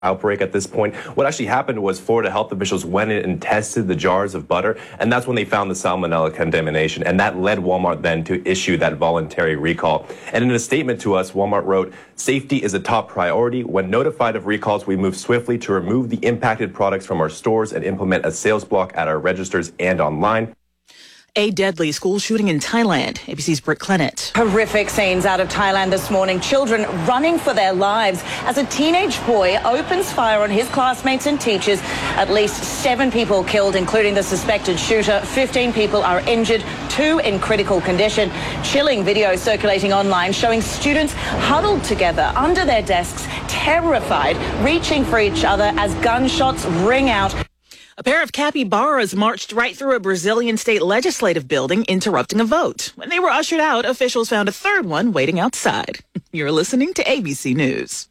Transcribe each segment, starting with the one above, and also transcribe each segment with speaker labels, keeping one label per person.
Speaker 1: outbreak at this point. What actually happened was Florida health officials went in and tested the jars of butter, and that's when they found the salmonella contamination, and that led Walmart then to issue that voluntary recall. And in a statement to us, Walmart wrote, "Safety is a top priority. When notified of recalls, we move swiftly to remove the impacted products from our stores and implement a sales block at our registers and online."
Speaker 2: A deadly school shooting in Thailand. ABC's Britt Clennett.
Speaker 3: Horrific scenes out of Thailand this morning. Children running for their lives as a teenage boy opens fire on his classmates and teachers. At least 7 people killed, including the suspected shooter. 15 people are injured, 2 in critical condition. Chilling video circulating online showing students huddled together under their desks, terrified, reaching for each other as gunshots ring out.
Speaker 2: A pair of capybaras marched right through a Brazilian state legislative building, interrupting a vote. When they were ushered out, officials found a third one waiting outside. You're listening to ABC News.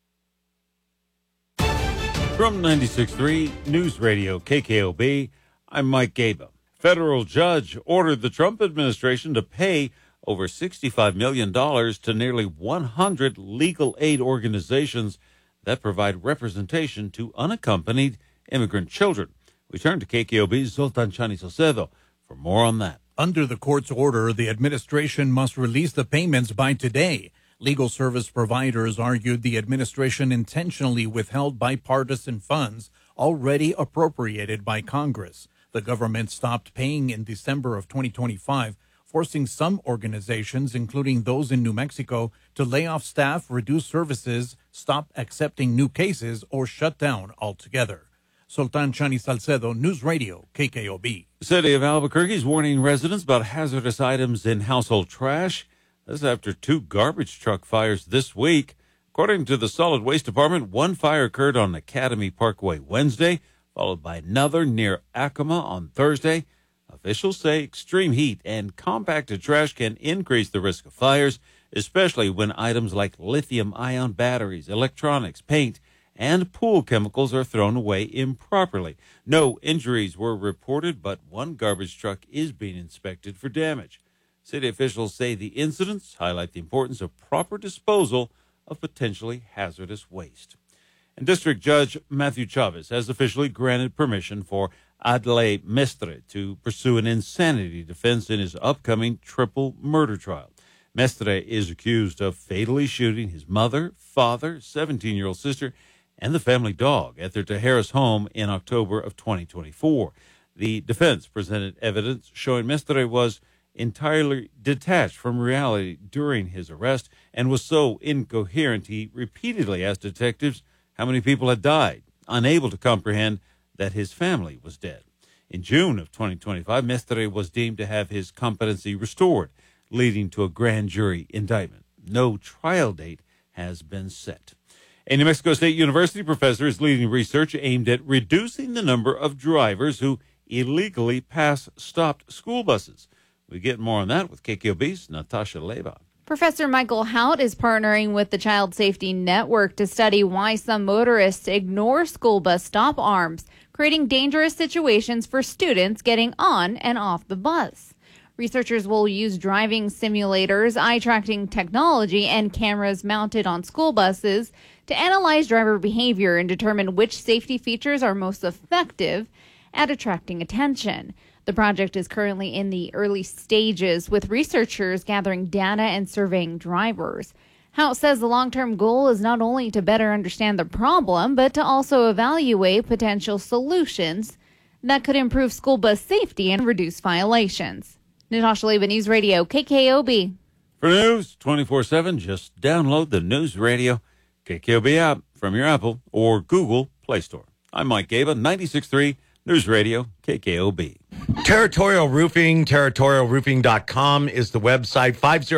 Speaker 4: From 96.3 News Radio KKOB, I'm Mike Gaba. Federal judge ordered the Trump administration to pay over $65 million to nearly 100 legal aid organizations that provide representation to unaccompanied immigrant children. We turn to KKOB's Zoltan Chani Salcedo for more on that.
Speaker 5: Under the court's order, the administration must release the payments by today. Legal service providers argued the administration intentionally withheld bipartisan funds already appropriated by Congress. The government stopped paying in December of 2025, forcing some organizations, including those in New Mexico, to lay off staff, reduce services, stop accepting new cases, or shut down altogether. Sultan Chani Salcedo, News Radio, KKOB.
Speaker 4: The city of Albuquerque is warning residents about hazardous items in household trash. This after 2 garbage truck fires this week. According to the Solid Waste Department, one fire occurred on Academy Parkway Wednesday, followed by another near Acoma on Thursday. Officials say extreme heat and compacted trash can increase the risk of fires, especially when items like lithium-ion batteries, electronics, paint, and pool chemicals are thrown away improperly. No injuries were reported, but one garbage truck is being inspected for damage. City officials say the incidents highlight the importance of proper disposal of potentially hazardous waste. And District Judge Matthew Chavez has officially granted permission for Adlai Mestre to pursue an insanity defense in his upcoming triple murder trial. Mestre is accused of fatally shooting his mother, father, 17-year-old sister, and the family dog at their Tejeras home in October of 2024. The defense presented evidence showing Mestre was entirely detached from reality during his arrest and was so incoherent he repeatedly asked detectives how many people had died, unable to comprehend that his family was dead. In June of 2025, Mestre was deemed to have his competency restored, leading to a grand jury indictment. No trial date has been set. A New Mexico State University professor is leading research aimed at reducing the number of drivers who illegally pass stopped school buses. We get more on that with KKOB's Natasha Leba.
Speaker 6: Professor Michael Hout is partnering with the Child Safety Network to study why some motorists ignore school bus stop arms, creating dangerous situations for students getting on and off the bus. Researchers will use driving simulators, eye-tracking technology, and cameras mounted on school buses to analyze driver behavior and determine which safety features are most effective at attracting attention. The project is currently in the early stages, with researchers gathering data and surveying drivers. Hout says the long-term goal is not only to better understand the problem, but to also evaluate potential solutions that could improve school bus safety and reduce violations. Natasha Leba, News Radio, KKOB.
Speaker 4: For news 24/7, just download the News Radio KKOB app from your Apple or Google Play Store. I'm Mike Gaba, 96.3 News Radio KKOB.
Speaker 7: Territorial Roofing, territorialroofing.com is the website,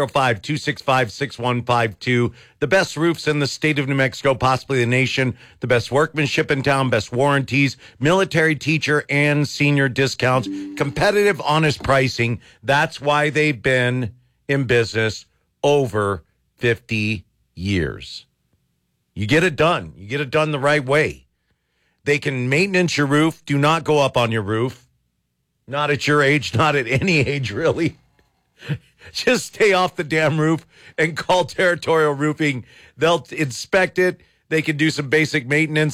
Speaker 7: 505-265-6152. The best roofs in the state of New Mexico, possibly the nation. The best workmanship in town, best warranties, military, teacher, and senior discounts. Competitive, honest pricing. That's why they've been in business over 50 years. You get it done. You get it done the right way. They can maintenance your roof. Do not go up on your roof. Not at your age, not at any age, really. Just stay off the damn roof and call Territorial Roofing. They'll inspect it. They can do some basic maintenance.